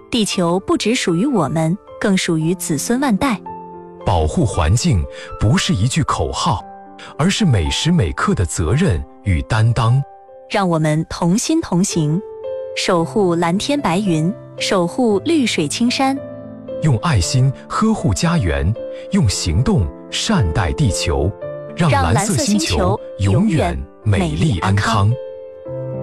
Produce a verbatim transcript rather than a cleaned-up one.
地球不只属于我们，更属于子孙万代。 保护环境不是一句口号，而是每时每刻的责任与担当。 让我们同心同行，守护蓝天白云，守护绿水青山， 用爱心呵护家园，用行动善待地球，让蓝色星球永远美丽安康。